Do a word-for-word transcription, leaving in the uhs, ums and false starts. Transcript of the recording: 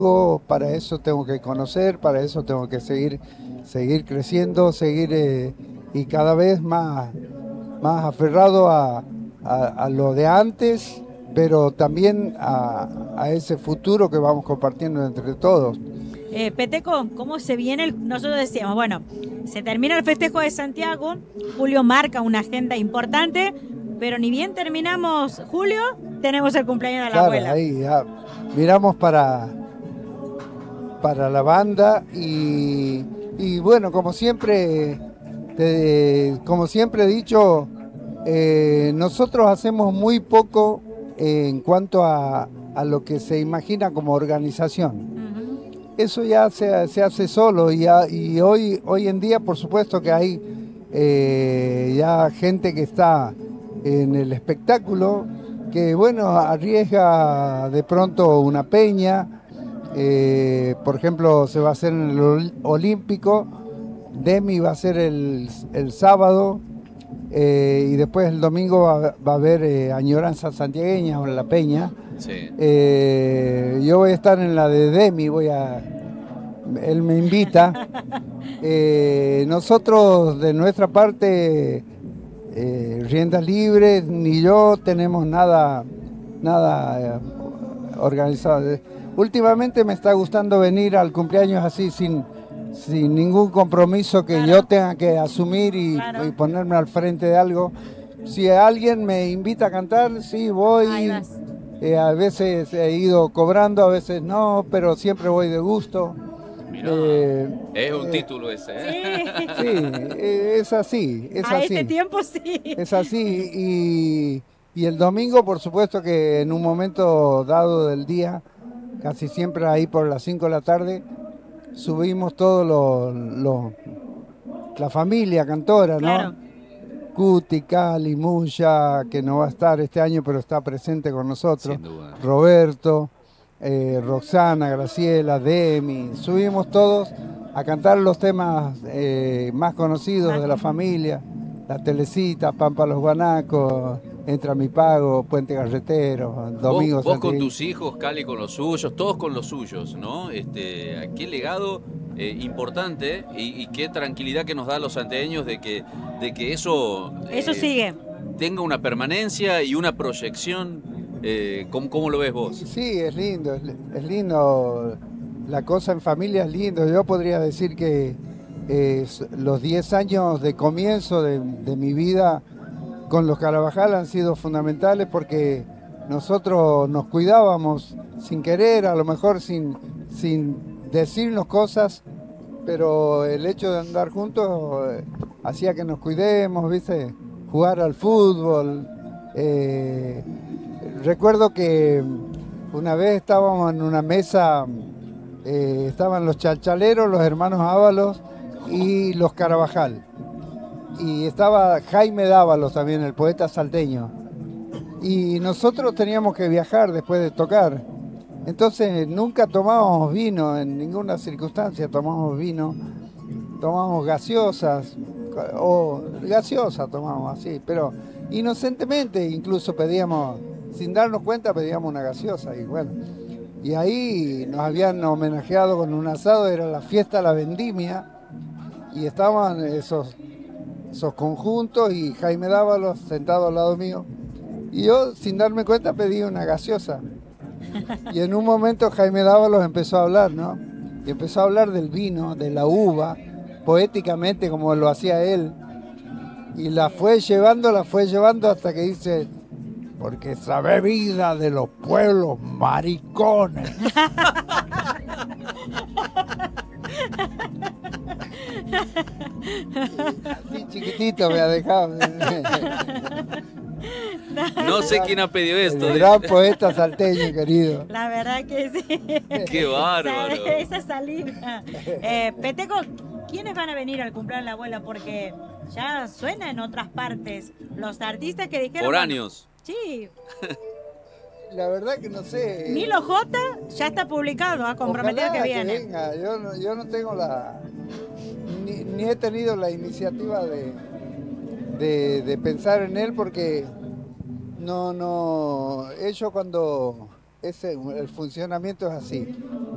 Para eso tengo que conocer, para eso tengo que seguir, seguir creciendo, seguir eh, y cada vez más, más aferrado a, a, a lo de antes, pero también a, a ese futuro que vamos compartiendo entre todos. Eh, Peteco, ¿cómo se viene? El, nosotros decíamos, bueno, se termina el festejo de Santiago, Julio marca una agenda importante, pero ni bien terminamos Julio, tenemos el cumpleaños de la Claro, abuela. ahí ya miramos para, para la banda y, y bueno, como siempre, te- como siempre he dicho, eh, nosotros hacemos muy poco en cuanto a, a lo que se imagina como organización. Ujú. Eso ya se, se hace solo y, a- y hoy, hoy en día por supuesto que hay eh, ya gente que está en el espectáculo que bueno, arriesga de pronto una peña, eh, por ejemplo se va a hacer en el Ol- Olímpico, Demi va a ser el, el sábado, eh, y después el domingo va, va a haber eh, Añoranza Santiagueña o La Peña. Sí. Eh, yo voy a estar en la de Demi, voy a, él me invita. Eh, nosotros de nuestra parte, eh, riendas libres, ni yo tenemos nada, nada eh, organizado. Últimamente me está gustando venir al cumpleaños así sin, sin ningún compromiso que yo Claro, tenga que asumir y, y claro. ponerme al frente de algo. Si alguien me invita a cantar, sí, Ahí voy. vas. Eh, a veces he ido cobrando, a veces no, pero siempre voy de gusto. Mirá, Eh, es un eh, título ese, ¿eh? sí, Sí, eh, es así, es a este así, tiempo sí. es así. Y, y el domingo, por supuesto que en un momento dado del día, casi siempre ahí por las cinco de la tarde, subimos todos los, los- la familia cantora, ¿no? Claro. Cuti, Cali, Muya, que no va a estar este año, pero está presente con nosotros, Sin duda. Roberto, eh, Roxana, Graciela, Demi, subimos todos a cantar los temas eh, más conocidos Más de la con- familia, La Telecita, Pampa los Guanacos, Entra mi pago, Puente Carretero, Vos, Domingo vos con Santiago. tus hijos, Cali con los suyos, todos con los suyos, ¿no? Este, qué legado eh, importante y, y qué tranquilidad que nos da a los santiagueños de que, de que eso Eso eh, sigue. tenga una permanencia y una proyección. Eh, ¿cómo, cómo lo ves vos? Sí, es lindo, es, es lindo, la cosa en familia es lindo. Yo podría decir que eh, s- los diez años de comienzo de, de mi vida con los Carabajal han sido fundamentales porque nosotros nos cuidábamos sin querer, a lo mejor sin, sin decirnos cosas, pero el hecho de andar juntos eh, hacía que nos cuidemos, ¿viste? Jugar al fútbol. eh, Recuerdo que una vez estábamos en una mesa, eh, estaban los chalchaleros, los hermanos Ábalos y los Carabajal. Y estaba Jaime Dávalos también, el poeta salteño. Y nosotros teníamos que viajar después de tocar. Entonces nunca tomábamos vino, en ninguna circunstancia tomábamos vino. Tomábamos gaseosas, o gaseosas tomábamos así, pero inocentemente incluso pedíamos, sin darnos cuenta pedíamos una gaseosa y bueno. Y ahí nos habían homenajeado con un asado, era la fiesta de la vendimia, y estaban esos, esos conjuntos y Jaime Dávalos sentado al lado mío. Y yo, sin darme cuenta, pedí una gaseosa. Y en un momento Jaime Dávalos empezó a hablar, ¿no? Y empezó a hablar del vino, de la uva, poéticamente como lo hacía él. Y la fue llevando, la fue llevando hasta que dice, porque sabe vida de los pueblos maricones. Así chiquitito me ha dejado. No sé quién ha pedido esto. El de- gran poeta salteño, querido. La verdad que sí. Qué bárbaro. Sabe, esa salida. Eh, Peteco, ¿quiénes van a venir al cumpleaños de la abuela? Porque ya suena en otras partes. Los artistas que dijeron. Por bueno, años. sí, La verdad que no sé. Milo J ya está publicado, ha comprometido Ojalá que viene. venga. Yo no, yo no tengo la. Ni, ni he tenido la iniciativa de, de, de pensar en él porque no, no. Ellos cuando. Ese, el funcionamiento es así.